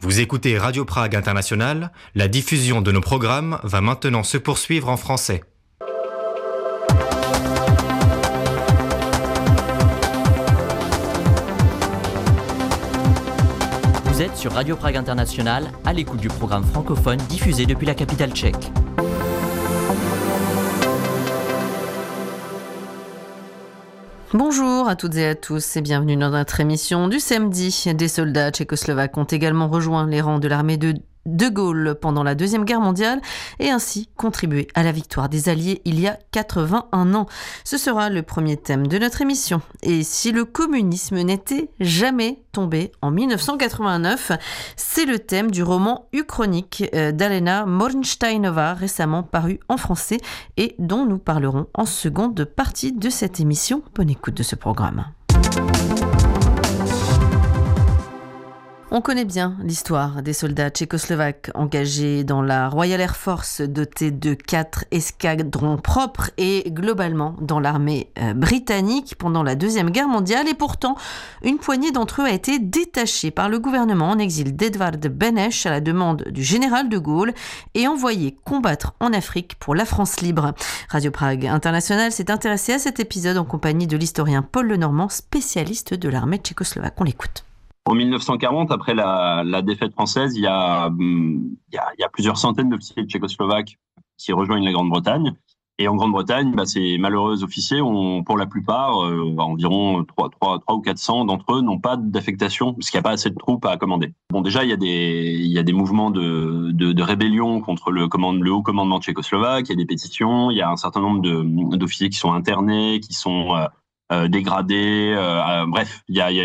Vous écoutez Radio Prague International, la diffusion de nos programmes va maintenant se poursuivre en français. Vous êtes sur Radio Prague International, à l'écoute du programme francophone diffusé depuis la capitale tchèque. Bonjour à toutes et à tous et bienvenue dans notre émission du samedi. Des soldats tchécoslovaques ont également rejoint les rangs de l'armée de Gaulle pendant la Deuxième Guerre mondiale et ainsi contribué à la victoire des Alliés il y a 81 ans. Ce sera le premier thème de notre émission. Et si le communisme n'était jamais tombé en 1989, c'est le thème du roman Uchronik d'Alena Mornsteinova, récemment paru en français et dont nous parlerons en seconde partie de cette émission. Bonne écoute de ce programme. On connaît bien l'histoire des soldats tchécoslovaques engagés dans la Royal Air Force dotée de 4 escadrons propres et globalement dans l'armée britannique pendant la Deuxième Guerre mondiale. Et pourtant, une poignée d'entre eux a été détachée par le gouvernement en exil d'Edvard Beneš à la demande du général de Gaulle et envoyée combattre en Afrique pour la France libre. Radio Prague International s'est intéressé à cet épisode en compagnie de l'historien Paul Lenormand, spécialiste de l'armée tchécoslovaque. On l'écoute. En 1940, après la défaite française, il y a plusieurs centaines d'officiers tchécoslovaques qui rejoignent la Grande-Bretagne. Et en Grande-Bretagne, ces malheureux officiers ont, pour la plupart, environ 3 ou 400 d'entre eux n'ont pas d'affectation, parce qu'il n'y a pas assez de troupes à commander. Bon, déjà, il y a des mouvements de rébellion contre le haut commandement tchécoslovaque, il y a des pétitions, il y a un certain nombre d'officiers qui sont internés, qui sont dégradés. Bref, il y a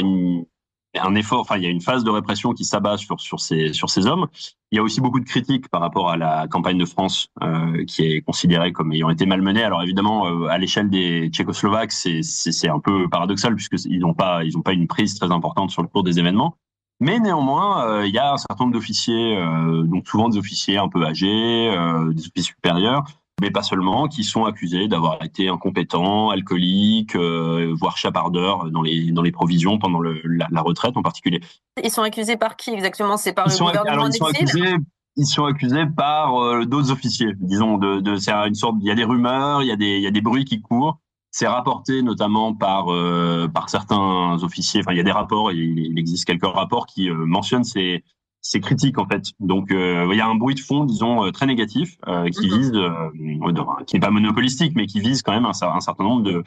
une phase de répression qui s'abat sur ces hommes. Il y a aussi beaucoup de critiques par rapport à la campagne de France, qui est considérée comme ayant été malmenée. Alors évidemment, à l'échelle des Tchécoslovaques, c'est un peu paradoxal puisqu'ils n'ont pas une prise très importante sur le cours des événements. Mais néanmoins, il y a un certain nombre d'officiers, donc souvent des officiers un peu âgés, des officiers supérieurs, mais pas seulement, qui sont accusés d'avoir été incompétents, alcooliques, voire chapardeurs dans les provisions pendant la retraite en particulier. Ils sont accusés par qui exactement ? C'est par le gouvernement en exil ? Ils sont accusés par d'autres officiers. Disons, c'est une sorte. Il y a des rumeurs, il y a des bruits qui courent. C'est rapporté notamment par certains officiers. Enfin, il y a des rapports. Il existe quelques rapports qui mentionnent ces critiques en fait. Donc il y a un bruit de fond, disons, très négatif, qui vise, qui n'est pas monopolistique, mais qui vise quand même un certain nombre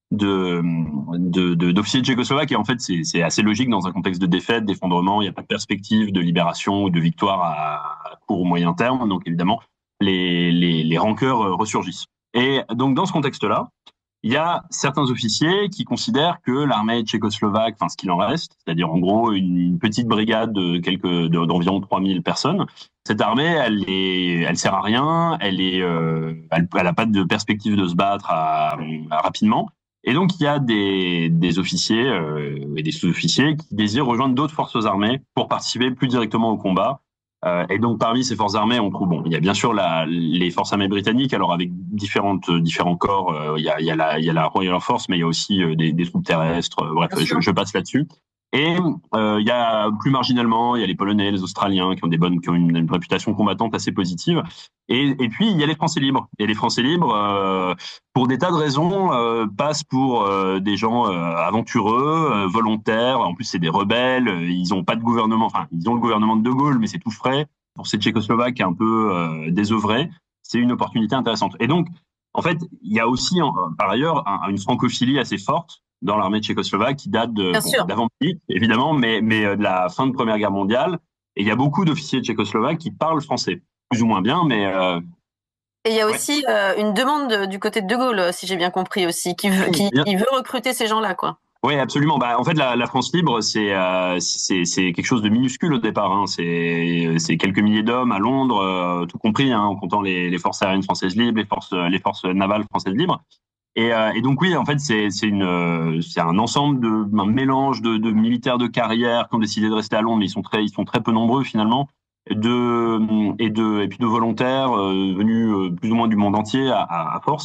d'officiers tchécoslovaques. Et en fait, c'est assez logique dans un contexte de défaite, d'effondrement. Il n'y a pas de perspective de libération ou de victoire à court ou moyen terme. Donc évidemment, les rancœurs ressurgissent. Et donc dans ce contexte-là, il y a certains officiers qui considèrent que l'armée tchécoslovaque, enfin ce qu'il en reste, c'est-à-dire en gros une petite brigade d'environ 3000 personnes, cette armée, elle sert à rien, elle a pas de perspective de se battre rapidement. Et donc il y a des officiers et des sous-officiers qui désirent rejoindre d'autres forces armées pour participer plus directement au combat. Et donc parmi ces forces armées, on trouve il y a bien sûr les forces armées britanniques, alors avec différents corps. Il y a la Royal Air Force, mais il y a aussi des troupes terrestres. Bref, je passe là-dessus. Et il y a plus marginalement, il y a les Polonais, les Australiens qui ont une réputation combattante assez positive. Et puis il y a les Français libres. Et les Français libres, pour des tas de raisons, passent pour des gens aventureux, volontaires. En plus, c'est des rebelles. Ils ont pas de gouvernement. Enfin, ils ont le gouvernement de Gaulle, mais c'est tout frais. Pour ces Tchécoslovaques un peu désœuvrés, c'est une opportunité intéressante. Et donc, en fait, il y a aussi par ailleurs une francophilie assez forte dans l'armée tchécoslovaque qui date d'avant, évidemment, mais de la fin de Première Guerre mondiale. Et il y a beaucoup d'officiers tchécoslovaques qui parlent français, plus ou moins bien, mais... Et il y a aussi une demande du côté de De Gaulle, si j'ai bien compris aussi, qui veut recruter ces gens-là, quoi. Oui, absolument. En fait, la France libre, c'est quelque chose de minuscule au départ. Hein. C'est quelques milliers d'hommes à Londres, tout compris, en comptant les forces aériennes françaises libres, les forces navales françaises libres. Et donc oui, en fait, c'est un ensemble un mélange de militaires de carrière qui ont décidé de rester à Londres, mais ils sont très peu nombreux finalement, et puis de volontaires venus plus ou moins du monde entier à force.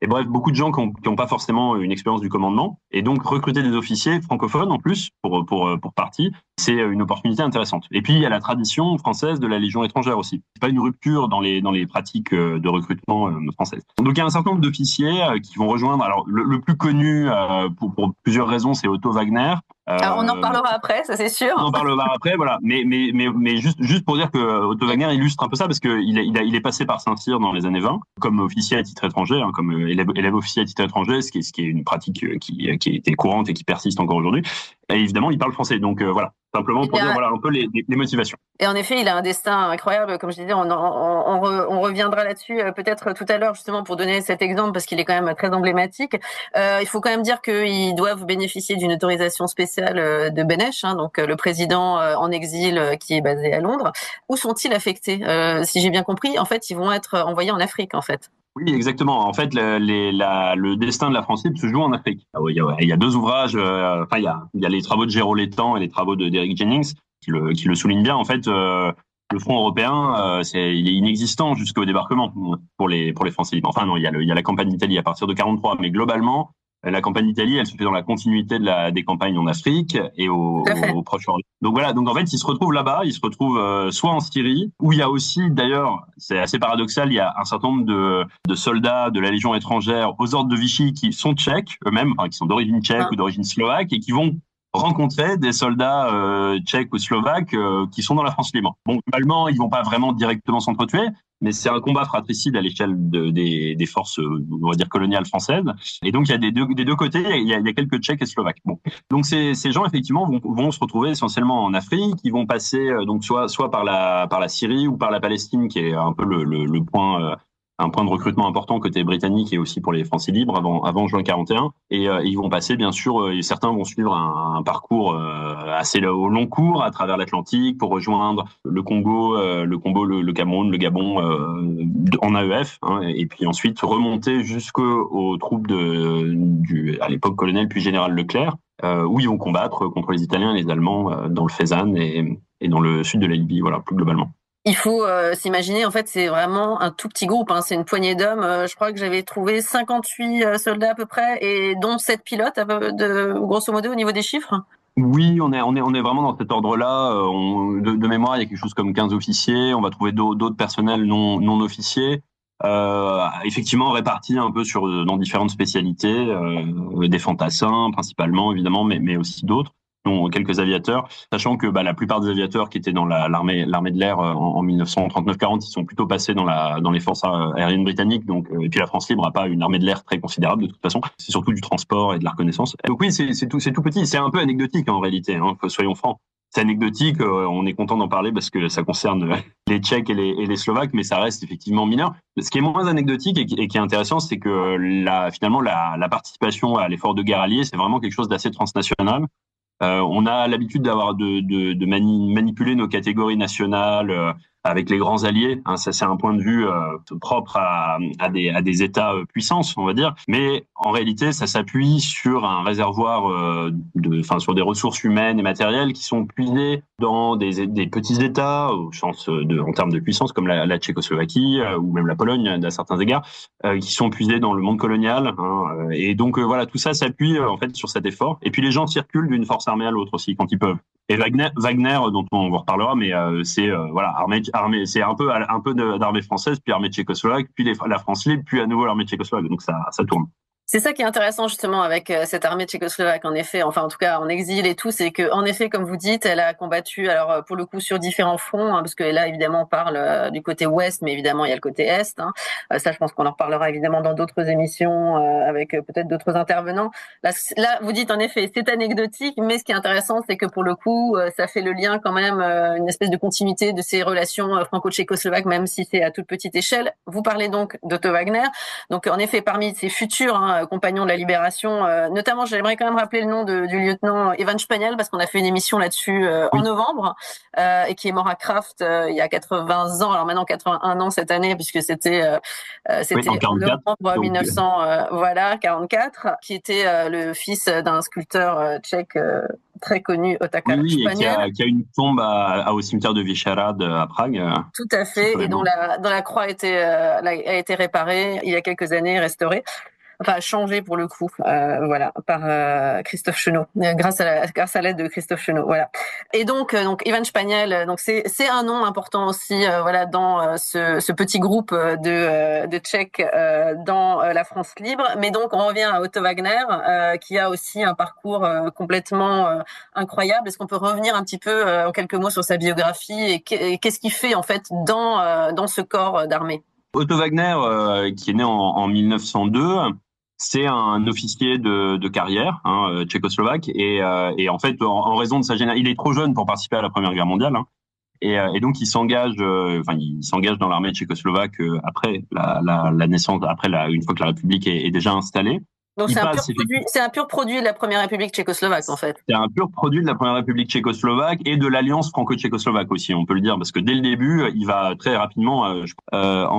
Et bref, beaucoup de gens qui ont pas forcément une expérience du commandement. Et donc, recruter des officiers francophones, en plus, pour partie, c'est une opportunité intéressante. Et puis, il y a la tradition française de la Légion étrangère aussi. C'est pas une rupture dans les pratiques de recrutement françaises. Donc, il y a un certain nombre d'officiers qui vont rejoindre. Alors, le plus connu, pour plusieurs raisons, c'est Otto Wagner. Alors, on en parlera après, ça c'est sûr. On en parlera après, voilà. Mais juste pour dire que Otto Wagner illustre un peu ça, parce que il est passé par Saint-Cyr dans les années 20, comme officier à titre étranger, comme élève officier à titre étranger, ce qui est une pratique qui était courante et qui persiste encore aujourd'hui. Et évidemment, il parle français. Donc voilà, simplement pour dire voilà un peu les motivations. Et en effet, il a un destin incroyable, comme je disais, on reviendra là-dessus peut-être tout à l'heure, justement, pour donner cet exemple, parce qu'il est quand même très emblématique. Il faut quand même dire qu'ils doivent bénéficier d'une autorisation spéciale de Bénèche, donc le président en exil qui est basé à Londres. Où sont-ils affectés? Si j'ai bien compris, en fait, ils vont être envoyés en Afrique, en fait. Oui, exactement. En fait, le destin de la France libre se joue en Afrique. Il y a deux ouvrages. Il y a les travaux de Géraud Létang et les travaux d'Eric Jennings qui le soulignent bien. En fait, le front européen, il est inexistant jusqu'au débarquement pour les Français libres. Enfin non, il y a la campagne d'Italie à partir de 43, mais globalement, la campagne d'Italie, elle se fait dans la continuité des campagnes en Afrique et au Proche-Orient. Donc voilà, donc en fait, ils se retrouvent là-bas, ils se retrouvent soit en Syrie, où il y a aussi, d'ailleurs, c'est assez paradoxal, il y a un certain nombre de soldats de la Légion étrangère aux ordres de Vichy qui sont tchèques eux-mêmes, qui sont d'origine tchèque ou d'origine slovaque, et qui vont rencontrer des soldats tchèques ou slovaques qui sont dans la France libre. Bon, globalement, ils vont pas vraiment directement s'entretuer, mais c'est un combat fratricide à l'échelle des forces, on va dire, coloniales françaises. Et donc, il y a des deux côtés, il y a quelques Tchèques et Slovaques. Bon. Donc, ces gens, effectivement, vont se retrouver essentiellement en Afrique. Ils vont passer donc soit par la Syrie ou par la Palestine, qui est un peu le point... un point de recrutement important côté britannique et aussi pour les Français libres avant juin 41. Et ils vont passer, bien sûr, certains vont suivre un parcours assez au long cours à travers l'Atlantique pour rejoindre le Congo, le Cameroun, le Gabon en AEF, et puis ensuite remonter jusqu'aux troupes à l'époque colonel puis général Leclerc, où ils vont combattre contre les Italiens et les Allemands dans le Fezzan et dans le sud de la Libye, voilà, plus globalement. Il faut s'imaginer, en fait, c'est vraiment un tout petit groupe, c'est une poignée d'hommes. Je crois que j'avais trouvé 58 soldats à peu près, et dont 7 pilotes, grosso modo, au niveau des chiffres. Oui, on est vraiment dans cet ordre-là. De mémoire, il y a quelque chose comme 15 officiers. On va trouver d'autres personnels non officiers. Effectivement, répartis un peu dans différentes spécialités, des fantassins principalement, évidemment, mais aussi d'autres, dont quelques aviateurs, sachant que la plupart des aviateurs qui étaient dans l'armée de l'air en 1939-40, ils sont plutôt passés dans les forces aériennes britanniques. Donc, et puis la France libre n'a pas une armée de l'air très considérable de toute façon. C'est surtout du transport et de la reconnaissance. Donc oui, c'est tout petit. C'est un peu anecdotique en réalité. Soyons francs. C'est anecdotique. On est content d'en parler parce que ça concerne les Tchèques et les Slovaques, mais ça reste effectivement mineur. Ce qui est moins anecdotique et qui est intéressant, c'est que finalement la participation à l'effort de guerre allié, c'est vraiment quelque chose d'assez transnational. On a l'habitude de manipuler nos catégories nationales avec les grands alliés. Ça, c'est un point de vue propre à des États puissances, on va dire. Mais en réalité, ça s'appuie sur un réservoir sur des ressources humaines et matérielles qui sont puisées dans des petits États, en termes de puissance, comme la Tchécoslovaquie ou même la Pologne, à certains égards, qui sont puisées dans le monde colonial. Et donc voilà, tout ça s'appuie en fait sur cet effort. Et puis les gens circulent d'une force armée à l'autre aussi quand ils peuvent. Et Wagner, dont on vous reparlera, mais c'est armée, c'est un peu d'armée française, puis armée tchécoslovaque, puis la France libre, puis à nouveau l'armée tchécoslovaque. Donc ça tourne. C'est ça qui est intéressant justement avec cette armée tchécoslovaque, en effet, enfin en tout cas en exil et tout, c'est que en effet, comme vous dites, elle a combattu, alors pour le coup sur différents fronts, parce que là évidemment on parle du côté ouest, mais évidemment il y a le côté est. Ça, je pense qu'on en reparlera évidemment dans d'autres émissions avec peut-être d'autres intervenants. Là, vous dites en effet, c'est anecdotique, mais ce qui est intéressant, c'est que pour le coup, ça fait le lien quand même, une espèce de continuité de ces relations franco-tchécoslovaques, même si c'est à toute petite échelle. Vous parlez donc d'Otto Wagner, donc en effet parmi ces futurs compagnons de la libération, notamment j'aimerais quand même rappeler le nom du lieutenant Evan Spaniel, parce qu'on a fait une émission là-dessus en novembre, et qui est mort à Kraft il y a 80 ans, alors maintenant 81 ans cette année, puisque c'était en novembre 1944, qui était le fils d'un sculpteur tchèque très connu, Otakar Spaniel. Qui a une tombe au cimetière de Vyšehrad à Prague. Tout à fait, et dont la croix a été réparée il y a quelques années, restaurée. enfin changé pour le coup, voilà, par Christophe Chenot, grâce à l'aide de Christophe Chenot, voilà. Et donc Ivan Spaniel, donc c'est un nom important aussi, voilà, dans ce petit groupe de Tchèques dans la France libre. Mais donc on revient à Otto Wagner, qui a aussi un parcours complètement incroyable. Est-ce qu'on peut revenir un petit peu en quelques mots sur sa biographie et qu'est-ce qu'il fait en fait dans ce corps d'armée? Otto Wagner, qui est né en 1902, c'est un officier de carrière tchécoslovaque et en fait en raison de sa génération, il est trop jeune pour participer à la Première Guerre mondiale et donc il s'engage dans l'armée tchécoslovaque après la naissance, une fois que la République est déjà installée. Donc c'est un pur produit de la Première République tchécoslovaque en fait. C'est un pur produit de la Première République tchécoslovaque et de l'alliance franco-tchécoslovaque aussi, on peut le dire, parce que dès le début, il va très rapidement, en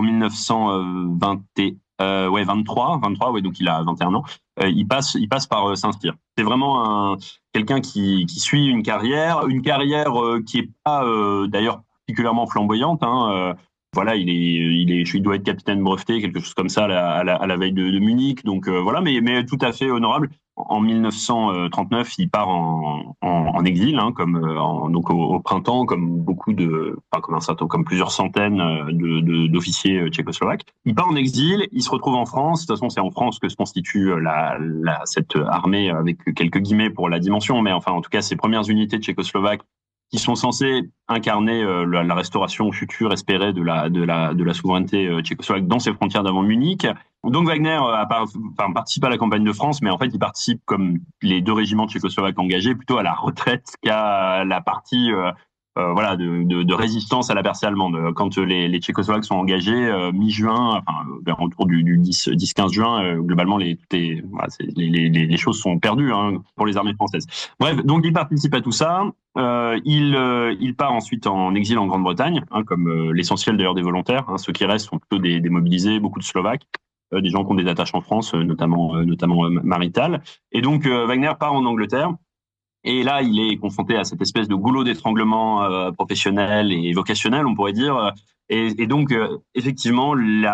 1923, donc il a 21 ans, il passe par Saint-Cyr. C'est vraiment quelqu'un qui suit une carrière qui est pas d'ailleurs particulièrement flamboyante. Voilà, il doit être capitaine breveté, quelque chose comme ça à la veille de Munich. Donc voilà, mais tout à fait honorable. En 1939, il part en exil, donc au printemps, comme comme plusieurs centaines d'officiers tchécoslovaques. Il part en exil, il se retrouve en France. De toute façon, c'est en France que se constitue cette armée avec quelques guillemets pour la dimension, mais enfin, en tout cas, ces premières unités tchécoslovaques qui sont censés incarner la restauration future espérée de la souveraineté tchécoslovaque dans ses frontières d'avant Munich. Donc Wagner participe à la campagne de France, mais en fait il participe comme les deux régiments tchécoslovaques engagés plutôt à la retraite qu'à la partie de résistance à la Perse allemande. Quand les Tchécoslovaques sont engagés mi-juin, autour du 10-15 juin, globalement les choses sont perdues pour les armées françaises. Bref, donc il participe à tout ça. Il part ensuite en exil en Grande-Bretagne, comme l'essentiel d'ailleurs des volontaires. Ceux qui restent sont plutôt des mobilisés, beaucoup de Slovaques, des gens qui ont des attaches en France, notamment maritales. Et donc Wagner part en Angleterre. Et là, il est confronté à cette espèce de goulot d'étranglement professionnel et vocationnel, on pourrait dire. Et donc, effectivement,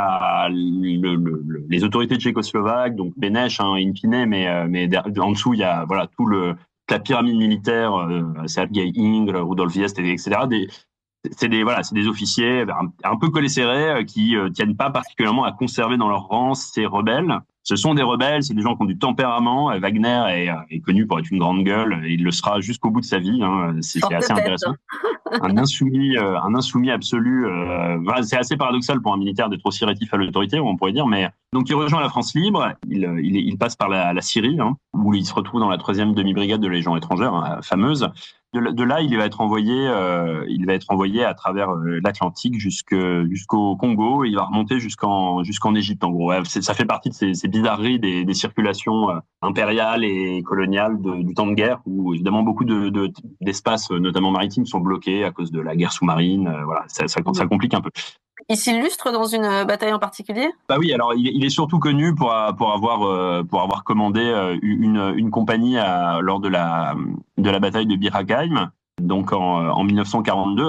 les autorités tchécoslovaques, donc Beneš, in fine, mais en dessous, il y a tout la pyramide militaire, Sergei Ingres, Rudolf Diest, etc. C'est des officiers un peu collés serrés qui tiennent pas particulièrement à conserver dans leur rang ces rebelles. Ce sont des rebelles, c'est des gens qui ont du tempérament. Wagner est connu pour être une grande gueule, et il le sera jusqu'au bout de sa vie. C'est assez intéressant. Un insoumis absolu. C'est assez paradoxal pour un militaire d'être aussi rétif à l'autorité, on pourrait dire. Mais donc il rejoint la France libre. Il passe par la Syrie, où il se retrouve dans la 3e demi-brigade de la Légion étrangère, fameuse. De là, il va être envoyé à travers l'Atlantique jusqu'au Congo, et il va remonter jusqu'en Égypte, en gros. Ça fait partie de ces bizarreries des circulations impériales et coloniales du temps de guerre, où évidemment beaucoup d'espaces, notamment maritimes, sont bloqués à cause de la guerre sous-marine. Ça complique un peu. Il s'illustre dans une bataille en particulier ? Bah oui, alors il est surtout connu pour avoir commandé une compagnie lors de la bataille de Bir Hakeim, donc en 1942,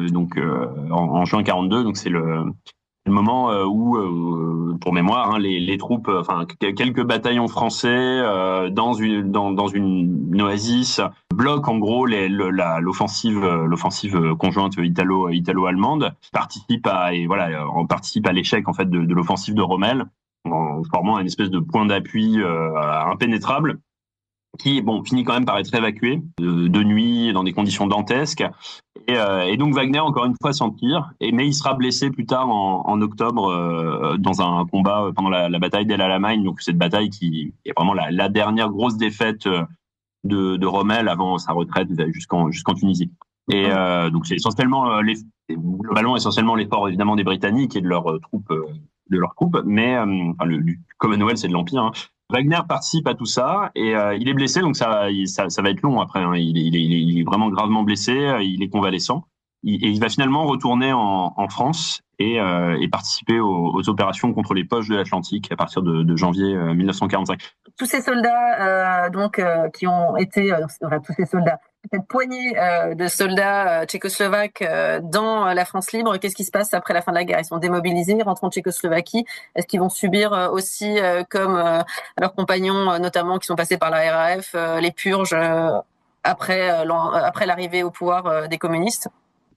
en juin 42. Donc c'est le moment où, pour mémoire, les troupes, quelques bataillons français dans une oasis bloquent en gros l'offensive conjointe italo-allemande, participe à l'échec en fait de l'offensive de Rommel, en formant une espèce de point d'appui impénétrable, qui finit quand même par être évacué de nuit dans des conditions dantesques. Et donc Wagner, encore une fois, s'en tire, mais il sera blessé plus tard en octobre dans un combat pendant la bataille d'El Alamein. Donc cette bataille qui est vraiment la dernière grosse défaite de Rommel avant sa retraite jusqu'en Tunisie. Et donc c'est globalement essentiellement l'effort évidemment des Britanniques et de leurs troupes, mais du Commonwealth, c'est de l'Empire. Wagner participe à tout ça et il est blessé, donc ça va être long après. Il est vraiment gravement blessé, il est convalescent et il va finalement retourner en France et participer aux opérations contre les poches de l'Atlantique à partir de janvier 1945. Tous ces soldats qui ont été tous ces soldats, cette poignée de soldats tchécoslovaques dans la France libre, qu'est-ce qui se passe après la fin de la guerre? Ils sont démobilisés, ils rentrent en Tchécoslovaquie. Est-ce qu'ils vont subir aussi, comme leurs compagnons, notamment qui sont passés par la RAF, les purges après l'arrivée au pouvoir des communistes?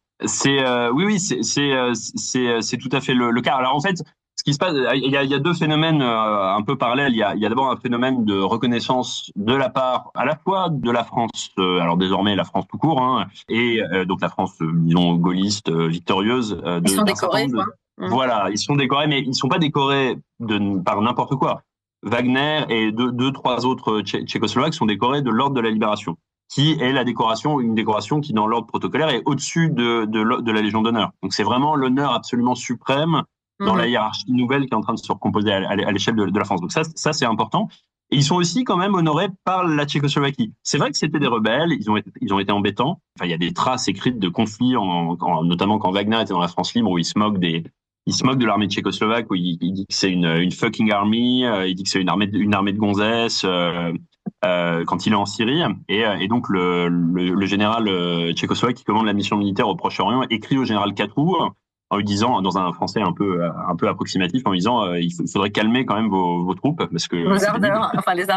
Oui, c'est tout à fait le cas. Alors en fait, ce qui se passe, il y a deux phénomènes un peu parallèles. Il y a d'abord un phénomène de reconnaissance de la part à la fois de la France, alors désormais la France tout court, hein, et donc la France, disons gaulliste, victorieuse. Ils sont décorés, quoi. Voilà, ils sont décorés, mais ils sont pas décorés par n'importe quoi. Wagner et deux, trois autres Tchécoslovaques sont décorés de l'Ordre de la Libération, qui est une décoration qui, dans l'ordre protocolaire, est au-dessus de la Légion d'honneur. Donc c'est vraiment l'honneur absolument suprême dans la hiérarchie nouvelle qui est en train de se recomposer à l'échelle de la France. Donc ça c'est important. Et ils sont aussi quand même honorés par la Tchécoslovaquie. C'est vrai que c'était des rebelles, ils ont été embêtants. Enfin, il y a des traces écrites de conflits, notamment quand Wagner était dans la France libre, où il se moque de l'armée tchécoslovaque, où il dit que c'est une fucking army, il dit que c'est une armée de gonzesses, quand il est en Syrie. Et donc le général tchécoslovaque qui commande la mission militaire au Proche-Orient écrit au général Catroux en lui disant, dans un français un peu approximatif, en lui disant il faudrait calmer quand même vos troupes, parce que les ardeurs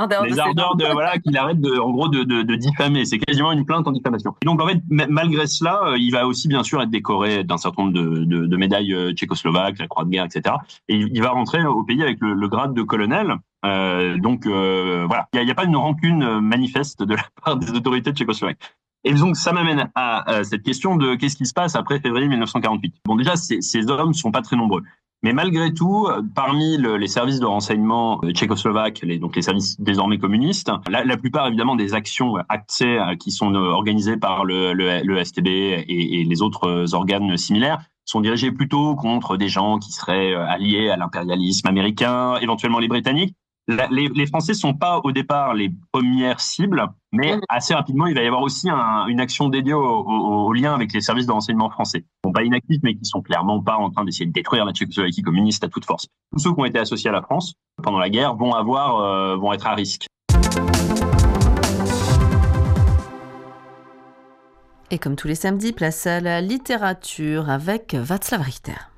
qu'il arrête de diffamer. C'est quasiment une plainte en diffamation. Et donc en fait, malgré cela, il va aussi bien sûr être décoré d'un certain nombre de médailles tchécoslovaques, la croix de guerre, etc. Et il va rentrer au pays avec le grade de colonel. Donc voilà, il y a pas une rancune manifeste de la part des autorités tchécoslovaques. Et donc ça m'amène à cette question de qu'est-ce qui se passe après février 1948. Bon, déjà ces hommes sont pas très nombreux, mais malgré tout, parmi les services de renseignement tchécoslovaques, donc les services désormais communistes, la plupart évidemment des actions actées qui sont organisées par le STB et les autres organes similaires sont dirigées plutôt contre des gens qui seraient alliés à l'impérialisme américain, éventuellement les Britanniques. Les Français sont pas au départ les premières cibles, mais assez rapidement, il va y avoir aussi une action dédiée au lien avec les services de renseignement français. Ils sont pas inactifs, mais qui sont clairement pas en train d'essayer de détruire la Tchécoslovaquie communiste à toute force. Tous ceux qui ont été associés à la France pendant la guerre vont être à risque. Et comme tous les samedis, place à la littérature avec Václav Richter.